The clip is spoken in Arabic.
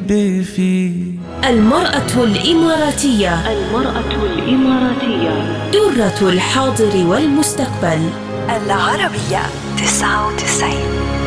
قلبي فيه. المرأة الإماراتية، درة الحاضر والمستقبل. العربية 99.